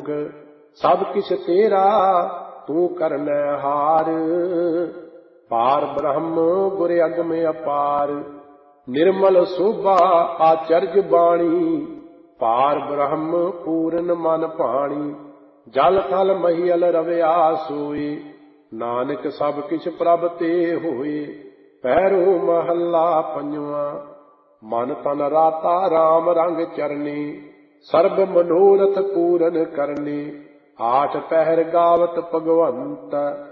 जोग सब किछ तेरा तू करनै हार। पार ब्रह्म गुर अगम अपार निर्मल शोभा आचर्य बाणी। पार ब्रह्म पूरन मन भाणी जल थल महियल रविया सोए। नानक सब किछ प्रभ ते होए। पैरो महला पंजवा मन तन राता राम रंग चरने। सर्ब मनोरथ पूरन करने आठ पहर गावत भगवंत।